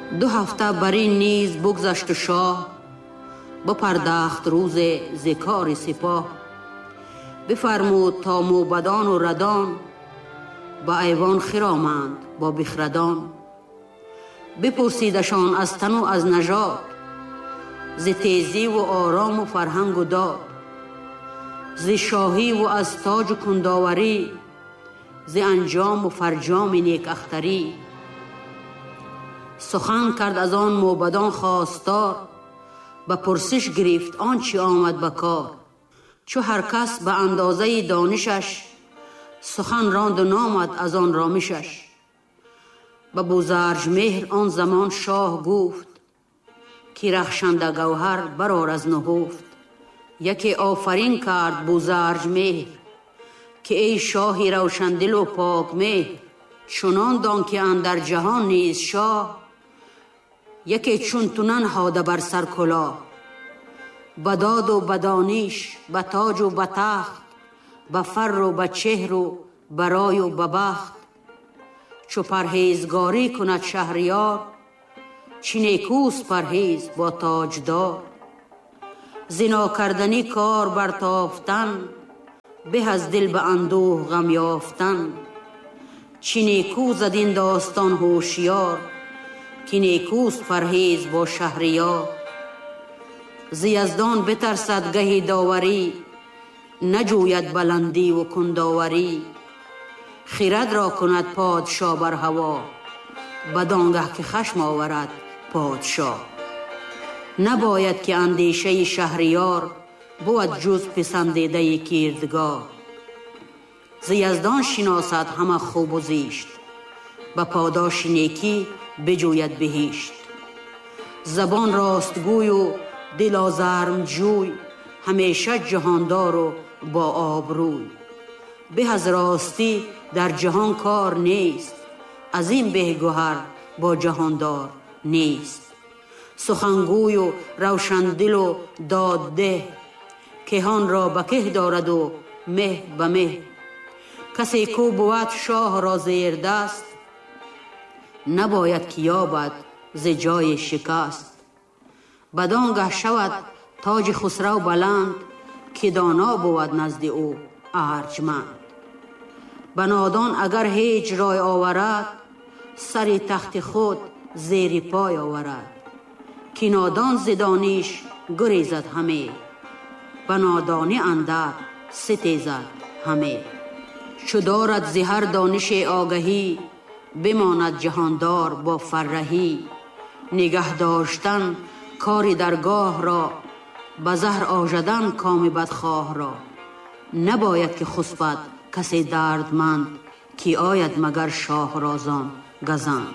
2 هفته بر این نیز بگذشت و شاه بپرداخت روز ز کار سپاه. بفرمود تا موبدان و ردان به ایوان خرامند با بخردان. بپرسیدشان از تن و از نژاد، ز تیزی و آرام و فرهنگ و داد، ز شاهی و از تاج و کنداوری، ز انجام و فرجام نیک اختری. سخن کرد از آن موبدان خواستار، به پرسش گرفت آنچه آمد به کار. چو هر کس به اندازه دانشش، سخن راند و نامد از آن رامشش. به بوزرجمهر آن زمان شاه گفت، که رخشنده گوهر برآر از نهفت. یکی آفرین کرد بوزرجمهر، که ای شاهی روشندل و پاک مهر. چنان دان که اندر جهان نیز شاه، یکی چون تو ننهاده بر سر کلاه. به داد و به دانش، به تاج و به تخت، به فر و به چهر و به رای و به بخت. چو پرهیزگاری کند شهریار، چه نیکوست پرهیز با تاجدار. زنا کردنی کار برتافتن، به از دل به اندوه غم یافتن. چه نیکو زد این داستان هوشیار، که نیکوست پرهیز با شهریار. ز یزدان بترسد گهی داوری، نجوید بلندی و کنداوری. خرد را کند پادشاه بر هوا، بدانگه که خشم آورد پادشاه. نباید که اندیشه شهریار، بود جز پسندیده کردگار. ز یزدان شناسد همه خوب و زیشت، به پاداش نیکی بجوید بهشت. زبان راستگوی و دل آزرم جوی، همیشه جهاندار و با آبروی. به از راستی در جهان کار نیست، از این به گوهر با جهاندار نیست. سخنگوی و روشندل و دادده، کهان را به که دارد و مه به مه. کسی کو بود شاه را زیر دست، نباید که یابد ز جای شکست. بدانگه شود تاج خسرو بلند، که دانا بود نزد او ارجمند. بنادان اگر هیچ رای آورد، سر تخت خود زیر پای آورد. که نادان ز دانش گریزد همه، بنادانی اندر ستیزد همه. چو دارد ز هر دانش آگهی، بماند جهاندار با فرهی. نگه داشتن کار درگاه را، به زهر آژدن کام بدخواه را. نباید که خسبد کسی دردمند، که آید مگر شاه رازان گزند.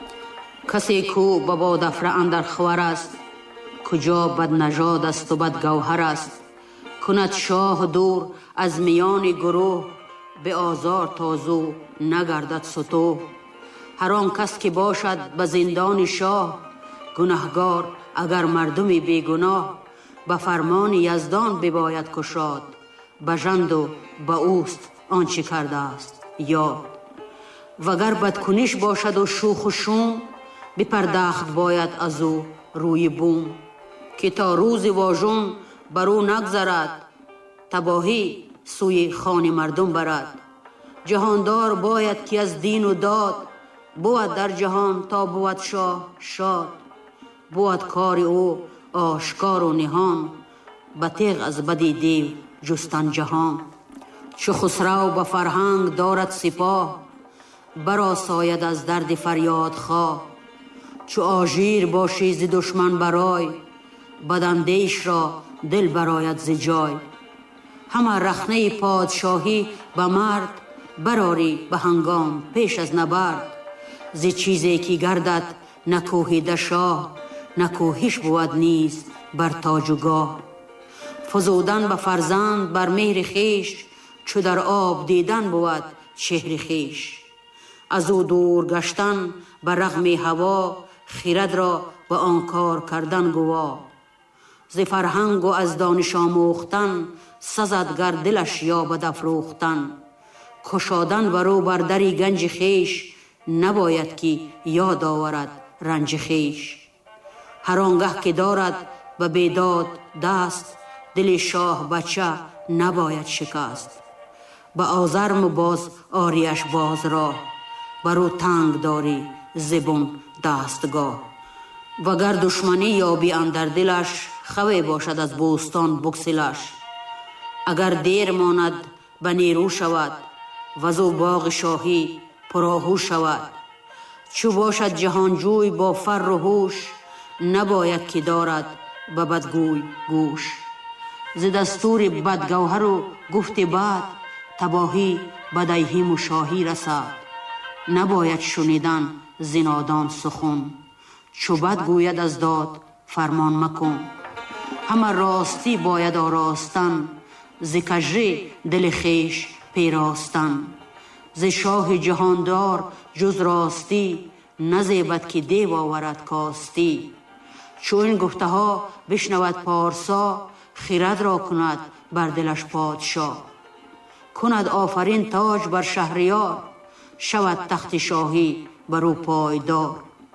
کسی کو به بادافره اندر خور است، کجا بد نژاد است و بد گوهر است. کند شاه دور از میان گروه، به آزار تازو نگردد ستوه. هر آن کس که باشد به زندان شاه، گنهگار اگر مردمی بیگناه. به فرمان یزدان بباید کشاد، بژند و به اوست آنچه کرده است یاد. وگر بدکنش باشد و شوخ و شوم، بپرداخت باید از او روی بوم. که تا روز واژون بر او نگذرد، تباهی سوی خان مردم برد. جهاندار باید که از دین و داد، بود در جهان تا بود شاه شاد. بود کار او آشکار و نهان، به تیغ از بدی دیو جستن جهان. چو خسرو به فرهنگ دارد سپاه، برآساید از درد فریاد خواه. چو آژیر باشی ز دشمن برای، بداندیش را دل برآید ز جای. همه رخنه پادشاهی به مرد، برآری به هنگام پیش از نبرد. ز چیزی که گردد نکوهیده شاه، نکوهش بود نیز بر تاج و گاه. فزودن به فرزند بر مهر خویش، چو در آب دیدن بود چهر خویش. از او دور گشتن بر رغم هوا، خرد را به آن کار کردن گواه. ز فرهنگ و از دانش آموختن، سزد گر دلش یابد افروختن. کشادن بر او بر دری گنج خویش، نباید که یاد آورد رنج خویش. هر آنگه که دارد به بیداد دست، دل شاه بچه نباید شکست. به آزرم باز آریش باز راه، برو تنگ داری زبون دستگاه. وگر دشمنی یابی اندر دلش، خوی باشد از بوستان بگسلش. اگر دیر ماند به نیرو شود، وزو باغ شاهی پراهو شود. چو باشد جهانجوی با فر و هوش، نباید که دارد به بدگوی گوش. ز دستور بدگوهر و گفت بد، تباهی به دیهیم و شاهی رسد. نباید شنیدن ز نادان سخن، چو بد گوید از داد فرمان مکن. همه راستی باید آراستن، ز کژی دل خویش پیراستن. ز شاه جهاندار جز راستی، نزیبد که دیو آورد کاستی. چو این گفته ها بشنود پارسا، خرد را کند بر دلش پادشاه. کند آفرین تاج بر شهریار، شود تخت شاهی بر او پایدار.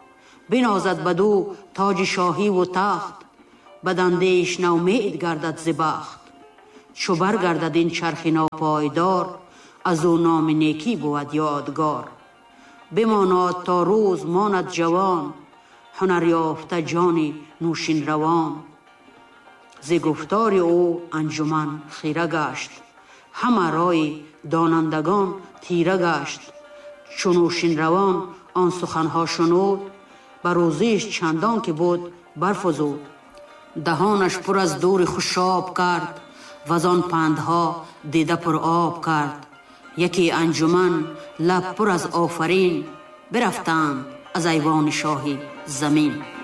بنازد بدو تاج شاهی و تخت، بداندیش نومید گردد ز بخت. چو برگردد این چرخ ناپایدار، از او نام نیکی بود یادگار. بماند تا روز ماند جوان، هنر یافته جانی نوشین روان. ز گفتار او انجمن خیره گشت، همه رای دانندگان تیره گشت. چو نوشین روان آن سخنها شنود، بر روزیش چندان که بود برفزود. دهانش پر از دور خوشاب کرد، وزان پندها دیده پر آب کرد. یکی انجمن لب پر از آفرین، برفتند از ایوان شاهی زمین.